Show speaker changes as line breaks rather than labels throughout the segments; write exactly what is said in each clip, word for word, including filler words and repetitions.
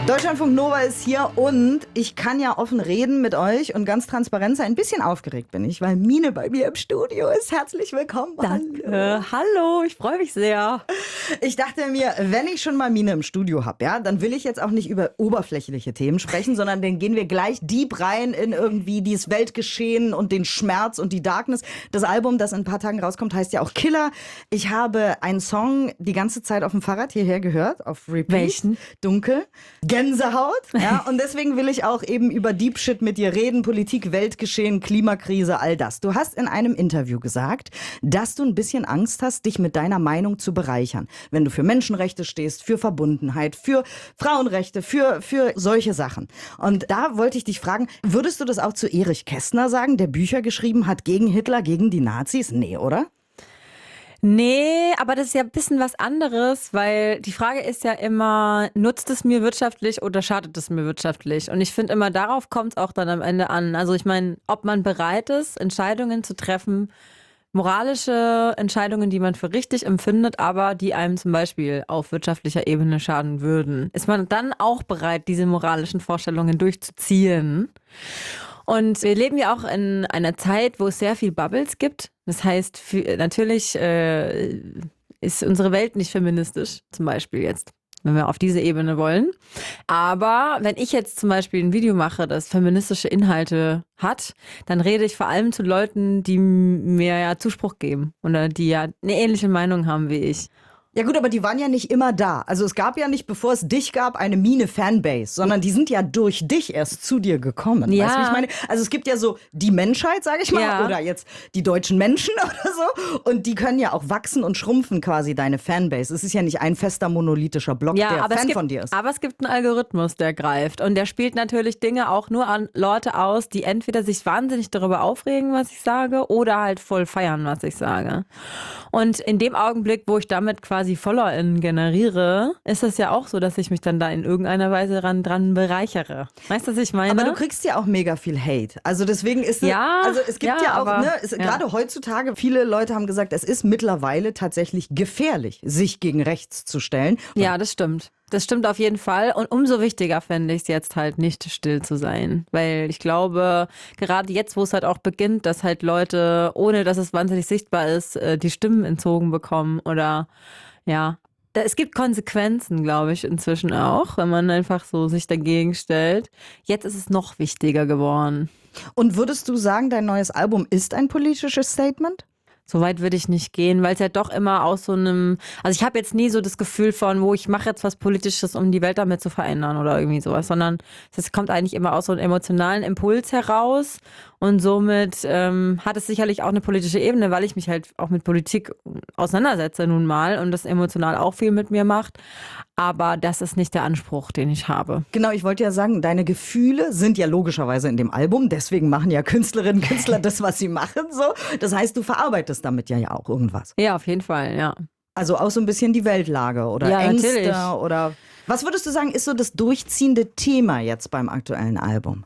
Deutschlandfunk Nova ist hier und ich kann ja offen reden mit euch und ganz transparent sein. Ein bisschen aufgeregt bin ich, weil Mine bei mir im Studio ist. Herzlich willkommen.
Danke. Hallo, Hallo, ich freue mich sehr.
Ich dachte mir, wenn ich schon mal Mine im Studio habe, ja, dann will ich jetzt auch nicht über oberflächliche Themen sprechen, sondern dann gehen wir gleich deep rein in irgendwie dieses Weltgeschehen und den Schmerz und die Darkness. Das Album, das in ein paar Tagen rauskommt, heißt ja auch Killer. Ich habe einen Song die ganze Zeit auf dem Fahrrad hierher gehört, auf Repeat.
Welchen?
Dunkel. Gänsehaut. Ja, und deswegen will ich auch eben über Deep Shit mit dir reden. Politik, Weltgeschehen, Klimakrise, all das. Du hast in einem Interview gesagt, dass du ein bisschen Angst hast, dich mit deiner Meinung zu bereichern. Wenn du für Menschenrechte stehst, für Verbundenheit, für Frauenrechte, für, für solche Sachen. Und da wollte ich dich fragen, würdest du das auch zu Erich Kästner sagen, der Bücher geschrieben hat gegen Hitler, gegen die Nazis? Nee, oder?
Nee, aber das ist ja ein bisschen was anderes, weil die Frage ist ja immer, nutzt es mir wirtschaftlich oder schadet es mir wirtschaftlich? Und ich finde immer, darauf kommt es auch dann am Ende an. Also ich meine, ob man bereit ist, Entscheidungen zu treffen, moralische Entscheidungen, die man für richtig empfindet, aber die einem zum Beispiel auf wirtschaftlicher Ebene schaden würden. Ist man dann auch bereit, diese moralischen Vorstellungen durchzuziehen? Und wir leben ja auch in einer Zeit, wo es sehr viel Bubbles gibt. Das heißt, für, natürlich äh, ist unsere Welt nicht feministisch, zum Beispiel jetzt, wenn wir auf diese Ebene wollen. Aber wenn ich jetzt zum Beispiel ein Video mache, das feministische Inhalte hat, dann rede ich vor allem zu Leuten, die mir ja Zuspruch geben oder die ja eine ähnliche Meinung haben wie ich.
Ja gut, aber die waren ja nicht immer da. Also es gab ja nicht, bevor es dich gab, eine Mine-Fanbase, sondern die sind ja durch dich erst zu dir gekommen.
Ja.
Weißt du, wie ich meine? Also es gibt ja so die Menschheit, sage ich mal,
ja.
oder jetzt die deutschen Menschen oder so. Und die können ja auch wachsen und schrumpfen quasi, deine Fanbase. Es ist ja nicht ein fester monolithischer Block,
ja,
der
aber
Fan
es gibt,
von dir ist.
Aber es gibt einen Algorithmus, der greift. Und der spielt natürlich Dinge auch nur an Leute aus, die entweder sich wahnsinnig darüber aufregen, was ich sage, oder halt voll feiern, was ich sage. Und in dem Augenblick, wo ich damit quasi FollowerInnen generiere, ist es ja auch so, dass ich mich dann da in irgendeiner Weise dran, dran bereichere. Weißt du, was ich meine?
Aber du kriegst ja auch mega viel Hate. Also deswegen ist es,
ja,
also es gibt
ja,
ja auch,
aber,
ne, es,
ja.
gerade heutzutage, viele Leute haben gesagt, es ist mittlerweile tatsächlich gefährlich, sich gegen rechts zu stellen.
Ja, das stimmt. Das stimmt auf jeden Fall. Und umso wichtiger fände ich es jetzt halt nicht still zu sein. Weil ich glaube, gerade jetzt, wo es halt auch beginnt, dass halt Leute, ohne dass es wahnsinnig sichtbar ist, die Stimmen entzogen bekommen oder ja. Es gibt Konsequenzen, glaube ich, inzwischen auch, wenn man einfach so sich dagegen stellt. Jetzt ist es noch wichtiger geworden.
Und würdest du sagen, dein neues Album ist ein politisches Statement?
So weit würde ich nicht gehen, weil es ja doch immer aus so einem, also ich habe jetzt nie so das Gefühl von, wo ich mache jetzt was Politisches, um die Welt damit zu verändern oder irgendwie sowas, sondern es kommt eigentlich immer aus so einem emotionalen Impuls heraus und somit ähm, hat es sicherlich auch eine politische Ebene, weil ich mich halt auch mit Politik auseinandersetze nun mal und das emotional auch viel mit mir macht, aber das ist nicht der Anspruch, den ich habe.
Genau, ich wollte ja sagen, deine Gefühle sind ja logischerweise in dem Album, deswegen machen ja Künstlerinnen und Künstler das, was sie machen, so. Das heißt, du verarbeitest damit ja, ja auch irgendwas.
Ja, auf jeden Fall, ja.
Also auch so ein bisschen die Weltlage oder
ja,
Ängste
natürlich.
oder was würdest du sagen, ist so das durchziehende Thema jetzt beim aktuellen Album?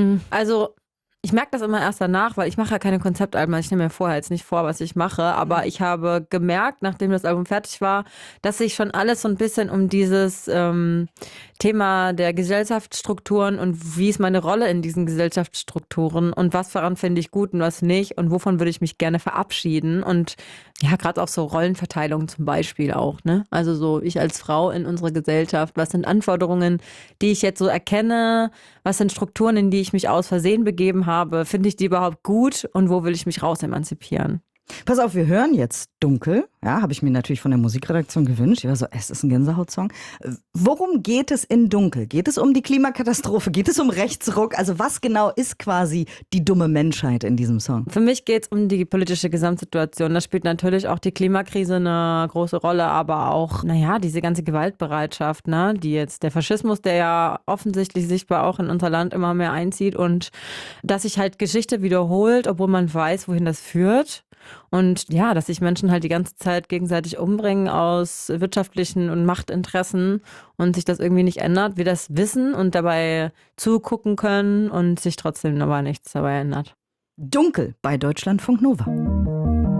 Also ich merke das immer erst danach, weil ich mache ja keine Konzeptalben, also ich nehme mir vorher jetzt nicht vor, was ich mache, aber ich habe gemerkt, nachdem das Album fertig war, dass sich schon alles so ein bisschen um dieses ähm, Thema der Gesellschaftsstrukturen und wie ist meine Rolle in diesen Gesellschaftsstrukturen und was daran finde ich gut und was nicht und wovon würde ich mich gerne verabschieden und ja, gerade auch so Rollenverteilung zum Beispiel auch, ne? Also so ich als Frau in unserer Gesellschaft, was sind Anforderungen, die ich jetzt so erkenne, was sind Strukturen, in die ich mich aus Versehen begeben habe, finde ich die überhaupt gut und wo will ich mich raus emanzipieren?
Pass auf, wir hören jetzt Dunkel. Ja, habe ich mir natürlich von der Musikredaktion gewünscht. Ich war so, es ist ein Gänsehaut-Song. Worum geht es in Dunkel? Geht es um die Klimakatastrophe? Geht es um Rechtsruck? Also was genau ist quasi die dumme Menschheit in diesem Song?
Für mich geht es um die politische Gesamtsituation. Da spielt natürlich auch die Klimakrise eine große Rolle, aber auch, naja, diese ganze Gewaltbereitschaft, ne, die jetzt der Faschismus, der ja offensichtlich sichtbar auch in unser Land immer mehr einzieht und dass sich halt Geschichte wiederholt, obwohl man weiß, wohin das führt. Und ja, dass sich Menschen halt die ganze Zeit gegenseitig umbringen aus wirtschaftlichen und Machtinteressen und sich das irgendwie nicht ändert, wir das wissen und dabei zugucken können und sich trotzdem aber nichts dabei ändert.
Dunkel bei Deutschlandfunk Nova.